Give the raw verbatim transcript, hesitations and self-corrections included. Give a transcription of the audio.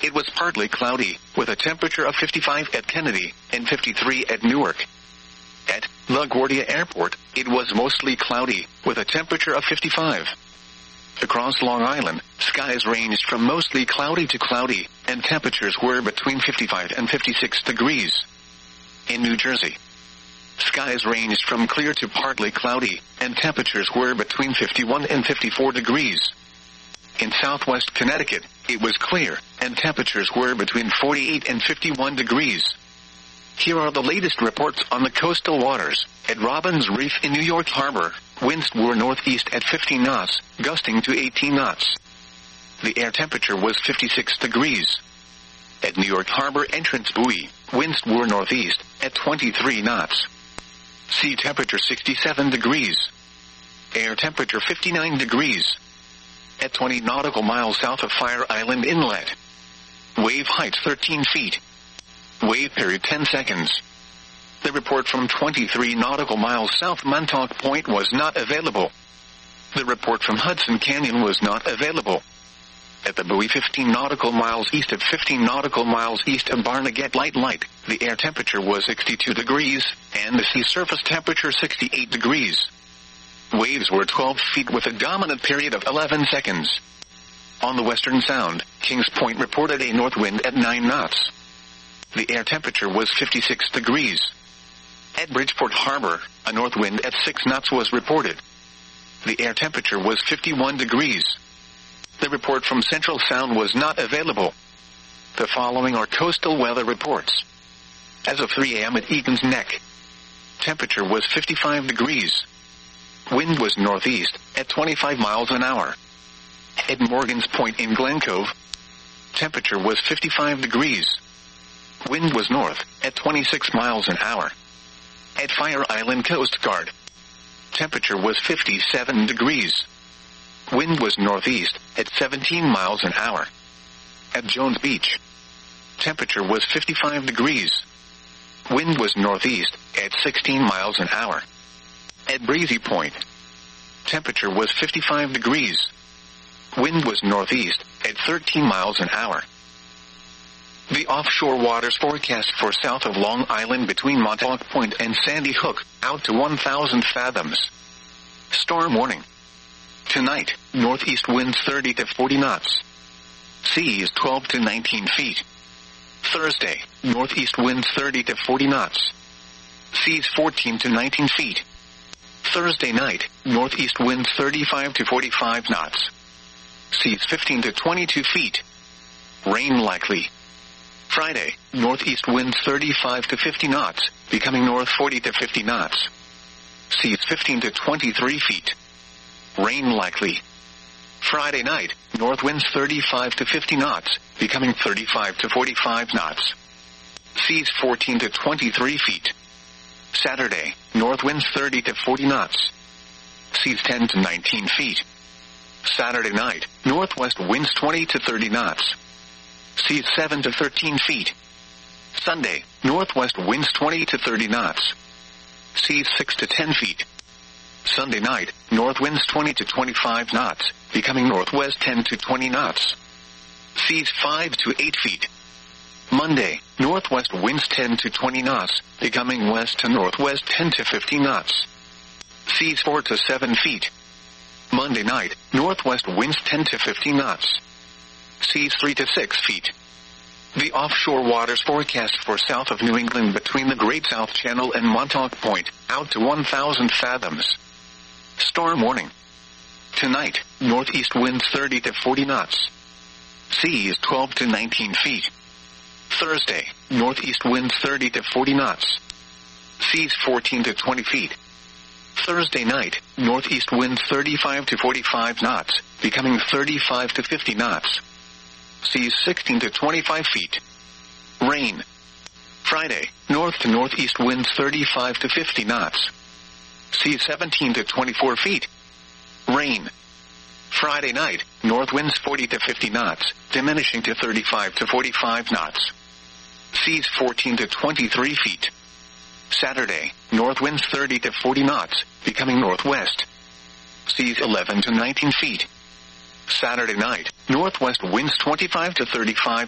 it was partly cloudy, with a temperature of fifty-five at Kennedy and fifty-three at Newark. At LaGuardia Airport, it was mostly cloudy, with a temperature of fifty-five. Across Long Island, skies ranged from mostly cloudy to cloudy, and temperatures were between fifty-five and fifty-six degrees. In New Jersey, skies ranged from clear to partly cloudy, and temperatures were between fifty-one and fifty-four degrees. In southwest Connecticut, it was clear, and temperatures were between forty-eight and fifty-one degrees. Here are the latest reports on the coastal waters. At Robbins Reef in New York Harbor, winds were northeast at fifteen knots, gusting to eighteen knots. The air temperature was fifty-six degrees. At New York Harbor Entrance Buoy, winds were northeast at twenty-three knots. Sea temperature sixty-seven degrees. Air temperature fifty-nine degrees. At twenty nautical miles south of Fire Island Inlet. Wave height thirteen feet. Wave period ten seconds. The report from twenty-three nautical miles south Montauk Point was not available. The report from Hudson Canyon was not available. At the buoy fifteen nautical miles east of fifteen nautical miles east of Barnegat Light Light, the air temperature was sixty-two degrees, and the sea surface temperature sixty-eight degrees. Waves were twelve feet with a dominant period of eleven seconds. On the Western Sound, Kings Point reported a north wind at nine knots. The air temperature was fifty-six degrees. At Bridgeport Harbor, a north wind at six knots was reported. The air temperature was fifty-one degrees. The report from Central Sound was not available. The following are coastal weather reports. As of three a m at Egan's Neck, temperature was fifty-five degrees. Wind was northeast at twenty-five miles an hour. At Morgan's Point in Glen Cove, temperature was fifty-five degrees. Wind was north at twenty-six miles an hour. At Fire Island Coast Guard, temperature was fifty-seven degrees. Wind was northeast at seventeen miles an hour. At Jones Beach, temperature was fifty-five degrees. Wind was northeast at sixteen miles an hour. At Breezy Point, temperature was fifty-five degrees. Wind was northeast at thirteen miles an hour. The offshore waters forecast for south of Long Island between Montauk Point and Sandy Hook, out to one thousand fathoms. Storm warning. Tonight, northeast winds thirty to forty knots. Seas twelve to nineteen feet. Thursday, northeast winds thirty to forty knots. Seas fourteen to nineteen feet. Thursday night, northeast winds thirty-five to forty-five knots. Seas fifteen to twenty-two feet. Rain likely. Friday, northeast winds thirty-five to fifty knots, becoming north forty to fifty knots. Seas fifteen to twenty-three feet. Rain likely. Friday night, north winds thirty-five to fifty knots, becoming thirty-five to forty-five knots. Seas fourteen to twenty-three feet. Saturday, north winds thirty to forty knots. Seas ten to nineteen feet. Saturday night, northwest winds twenty to thirty knots. Seas seven to thirteen feet. Sunday, northwest winds twenty to thirty knots. Seas six to ten feet. Sunday night, north winds twenty to twenty-five knots, becoming northwest ten to twenty knots. Seas five to eight feet. Monday, northwest winds ten to twenty knots, becoming west to northwest ten to fifteen knots. Seas four to seven feet. Monday night, northwest winds ten to fifteen knots. Seas three to six feet. The offshore waters forecast for south of New England between the Great South Channel and Montauk Point, out to one thousand fathoms. Storm warning. Tonight, northeast winds thirty to forty knots. Seas twelve to nineteen feet. Thursday, northeast winds thirty to forty knots. Seas fourteen to twenty feet. Thursday night, northeast winds thirty-five to forty-five knots, becoming thirty-five to fifty knots. Seas sixteen to twenty-five feet. Rain. Friday, north to northeast winds thirty-five to fifty knots. Seas seventeen to twenty-four feet. Rain. Friday night, north winds forty to fifty knots, diminishing to thirty-five to forty-five knots. Seas fourteen to twenty-three feet. Saturday, north winds thirty to forty knots, becoming northwest. Seas eleven to nineteen feet. Saturday night, northwest winds twenty-five to thirty-five